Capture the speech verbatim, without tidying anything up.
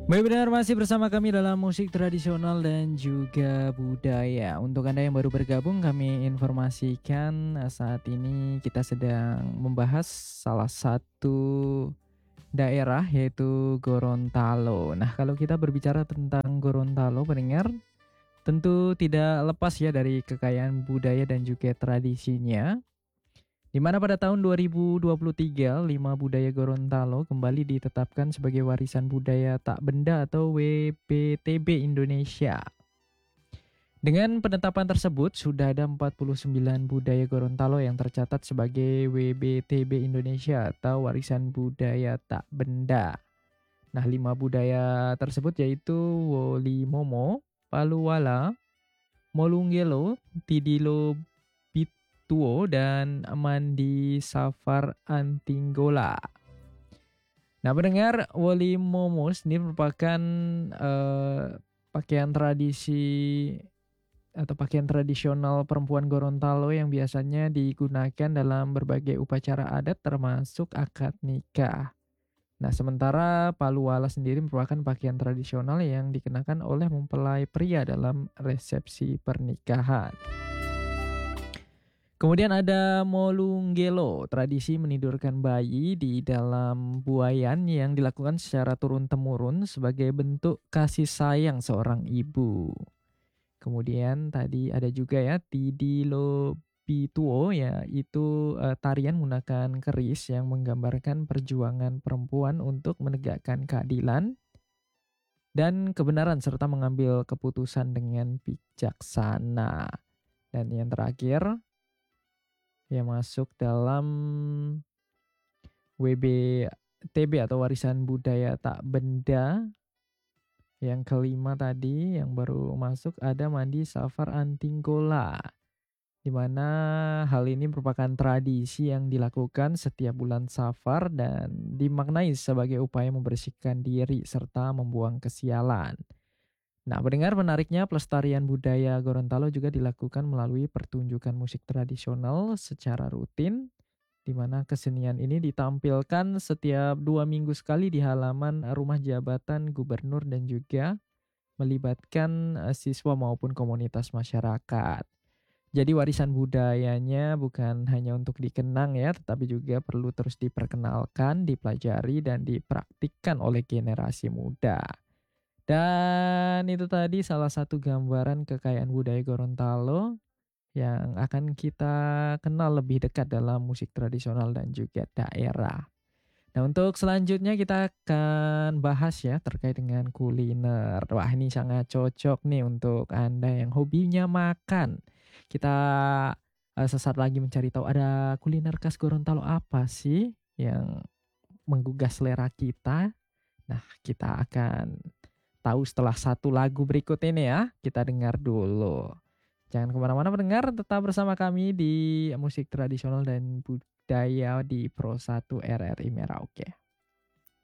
Baik, benar masih bersama kami dalam musik tradisional dan juga budaya. Untuk Anda yang baru bergabung, kami informasikan eh, saat ini kita sedang membahas salah satu daerah yaitu Gorontalo. Nah, kalau kita berbicara tentang Gorontalo, pendengar, tentu tidak lepas ya dari kekayaan budaya dan juga tradisinya. Di mana pada tahun dua ribu dua puluh tiga, lima budaya Gorontalo kembali ditetapkan sebagai warisan budaya tak benda atau W B T B Indonesia. Dengan penetapan tersebut, sudah ada empat puluh sembilan budaya Gorontalo yang tercatat sebagai W B T B Indonesia atau warisan budaya tak benda. Nah, lima budaya tersebut yaitu Woli Momo, Paluwala, Molungelo, Tidilo Tuo, dan Mandi Safar Antinggola. Nah, pendengar, Woli Momo ini merupakan uh, pakaian tradisi atau pakaian tradisional perempuan Gorontalo yang biasanya digunakan dalam berbagai upacara adat termasuk akad nikah. Nah, sementara Paluala sendiri merupakan pakaian tradisional yang dikenakan oleh mempelai pria dalam resepsi pernikahan. Kemudian ada Molungelo, tradisi menidurkan bayi di dalam buayan yang dilakukan secara turun-temurun sebagai bentuk kasih sayang seorang ibu. Kemudian tadi ada juga ya Tidilo Pituo, yaitu uh, tarian menggunakan keris yang menggambarkan perjuangan perempuan untuk menegakkan keadilan dan kebenaran serta mengambil keputusan dengan bijaksana. Dan yang terakhir yang masuk dalam W B T B atau warisan budaya tak benda. Yang kelima tadi yang baru masuk ada Mandi Safar Antinggola, di mana hal ini merupakan tradisi yang dilakukan setiap bulan Safar dan dimaknai sebagai upaya membersihkan diri serta membuang kesialan. Nah, mendengar menariknya pelestarian budaya Gorontalo juga dilakukan melalui pertunjukan musik tradisional secara rutin, di mana kesenian ini ditampilkan setiap dua minggu sekali di halaman rumah jabatan gubernur dan juga melibatkan siswa maupun komunitas masyarakat. Jadi warisan budayanya bukan hanya untuk dikenang ya, tetapi juga perlu terus diperkenalkan, dipelajari, dan dipraktikkan oleh generasi muda. Dan itu tadi salah satu gambaran kekayaan budaya Gorontalo yang akan kita kenal lebih dekat dalam musik tradisional dan juga daerah. Nah, untuk selanjutnya kita akan bahas ya terkait dengan kuliner. Wah, ini sangat cocok nih untuk Anda yang hobinya makan. Kita uh, sesaat lagi mencari tahu ada kuliner khas Gorontalo apa sih yang menggugah selera kita. Nah, kita akan tahu setelah satu lagu berikut ini ya. Kita dengar dulu. Jangan kemana-mana pendengar, tetap bersama kami di musik tradisional dan budaya di Pro satu R R I Merauke.